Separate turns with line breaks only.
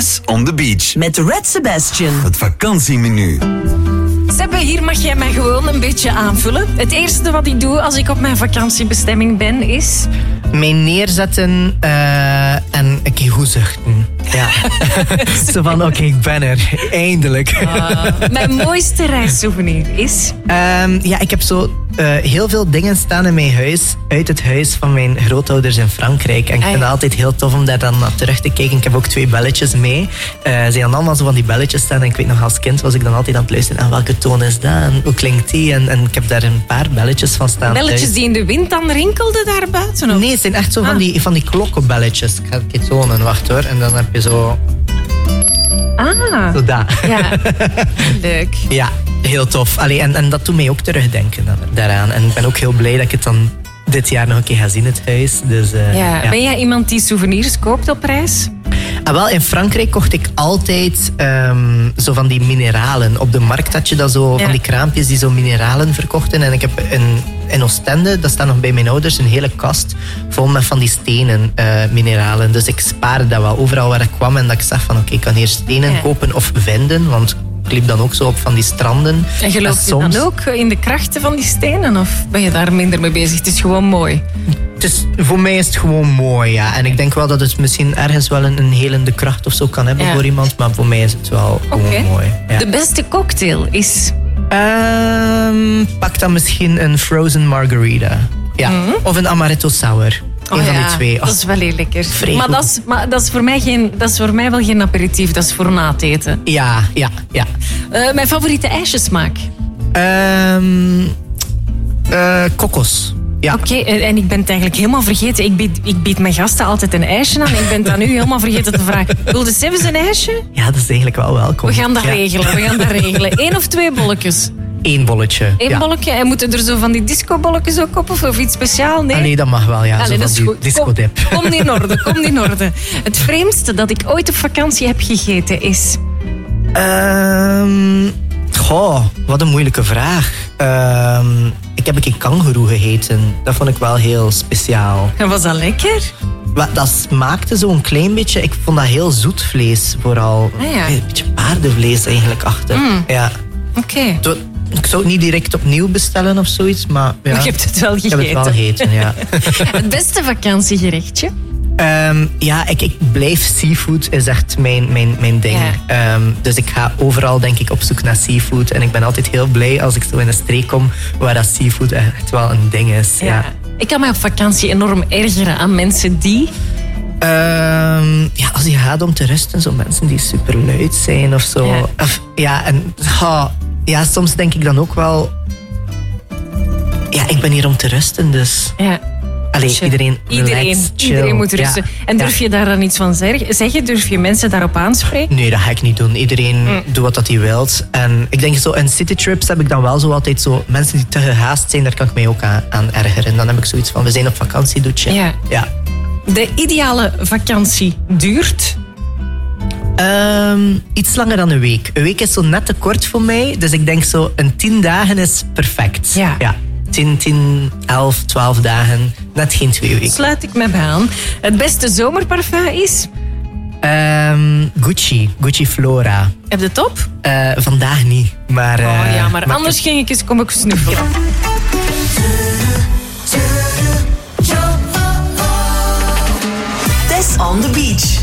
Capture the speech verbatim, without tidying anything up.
Tess on the beach.
Met Red Sebastian.
Het vakantiemenu.
Sebbe, hier mag jij mij gewoon een beetje aanvullen. Het eerste wat ik doe als ik op mijn vakantiebestemming ben is...
mij neerzetten uh, en een keer goed zuchten. Ja. Zo van, oké, okay, ik ben er. Eindelijk.
Uh, mijn mooiste reissouvenir is...
Um, ja, ik heb zo uh, heel veel dingen staan in mijn huis. Uit het huis van mijn grootouders in Frankrijk. En ik vind het altijd heel tof om daar dan naar terug te kijken. Ik heb ook twee belletjes mee. Uh, ze hadden allemaal zo van die belletjes staan. En ik weet nog, als kind was ik dan altijd aan het luisteren. En welke toon is dat? En hoe klinkt die? En, en ik heb daar een paar belletjes van staan.
Belletjes
thuis.
Die in de wind dan rinkelden daar buiten? Of?
Nee, het zijn echt zo van,
ah.
die, van die klokkenbelletjes. Ik ga het je tonen, wacht hoor. En dan heb je zo...
Ah.
Zo dat.
Ja, leuk.
Ja, heel tof. Allee, en, en dat doet mij ook terugdenken daaraan. En ik ben ook heel blij dat ik het dan dit jaar nog een keer ga zien, het huis. Dus, uh,
ja.
Ja.
Ben jij iemand die souvenirs koopt op reis?
Ah, wel, in Frankrijk kocht ik altijd um, zo van die mineralen. Op de markt had je dat zo,
ja.
van die kraampjes die zo mineralen verkochten. En ik heb in, in Oostende, dat staat nog bij mijn ouders, een hele kast vol met van die stenen uh, mineralen. Dus ik spaarde dat wel overal waar ik kwam. En dat ik zag van, oké, okay, ik kan hier stenen
ja.
kopen of vinden. Want ik liep dan ook zo op van die stranden.
En geloof je soms... dan ook in de krachten van die stenen? Of ben je daar minder mee bezig? Het is gewoon mooi.
Het is, voor mij is het gewoon mooi, ja. En ik denk wel dat het misschien ergens wel een, een helende kracht of zo kan hebben ja. voor iemand. Maar voor mij is het wel gewoon
okay.
mooi. Ja.
De beste cocktail is?
Um, pak dan misschien een frozen margarita. Ja. Mm-hmm. Of een amaretto sour. Een
oh,
van
ja.
die twee.
Dat is wel heel lekker.
Vrij
maar dat is, maar dat, is voor mij geen, dat is voor mij wel geen aperitief. Dat is voor na het eten.
Ja, ja, ja.
Uh, mijn favoriete ijsjesmaak?
Um, uh, kokos. Ja.
Oké, okay, en ik ben het eigenlijk helemaal vergeten. Ik bied, ik bied mijn gasten altijd een ijsje aan. Ik ben het nu helemaal vergeten te vragen. Wil de Sebs een ijsje?
Ja, dat is eigenlijk wel welkom.
We gaan dat
ja.
regelen, we gaan dat regelen. Eén of twee bolletjes?
Eén bolletje.
Eén
ja.
bolletje. En moeten er zo van die disco-bolletjes ook op? Of, of iets speciaals? Nee?
Allee, dat mag wel, ja.
Allee,
zo
dat
van
is
die
goed.
disco-dip.
Kom, kom in orde, kom in orde. Het vreemdste dat ik ooit op vakantie heb gegeten is...
Um, goh, wat een moeilijke vraag. Um, ik heb een keer kangoeroe gegeten. Dat vond ik wel heel speciaal.
En was dat lekker?
Dat smaakte zo'n klein beetje. Ik vond dat heel zoet vlees vooral.
Ah, ja.
Een beetje paardenvlees eigenlijk achter.
Mm.
Ja.
Oké. Okay.
Ik zou het niet direct opnieuw bestellen of zoiets, maar... Ja,
maar je hebt het wel gegeten.
Ik heb het wel gegeten, ja.
Het beste vakantiegerechtje?
Um, ja, ik, ik blijf seafood is echt mijn, mijn, mijn ding. Ja. Um, dus ik ga overal denk ik op zoek naar seafood. En ik ben altijd heel blij als ik zo in een streek kom waar dat seafood echt wel een ding is. Ja. Ja.
Ik kan mij op vakantie enorm ergeren aan mensen die...
Um, ja, als je gaat om te rusten, zo mensen die super luid zijn of zo.
Ja,
of, ja en oh, ja, soms denk ik dan ook wel... Ja, ik ben hier om te rusten, dus...
Ja.
Allee, iedereen,
iedereen,
relax,
iedereen moet rusten.
Ja.
En durf je daar dan iets van zeggen? Durf je mensen daarop aanspreken?
Nee, dat ga ik niet doen. Iedereen mm. doet wat dat hij wil. En ik denk zo, in citytrips heb ik dan wel zo altijd zo... Mensen die te gehaast zijn, daar kan ik mij ook aan, aan ergeren. Dan heb ik zoiets van, we zijn op vakantie, doe je.
Ja.
Ja.
De ideale vakantie duurt...
Um, iets langer dan een week. Een week is zo net te kort voor mij. Dus ik denk zo, een tien dagen is perfect.
Ja.
ja. tien, tien, elf, twaalf dagen. Net geen twee weken.
Sluit ik me bij aan. Het beste zomerparfum is?
Um, Gucci. Gucci Flora.
Heb je het op?
Uh, vandaag niet. Maar, uh,
oh ja, maar, maar anders
ik...
ging ik eens kom ik snuffelen.
Tess on the beach.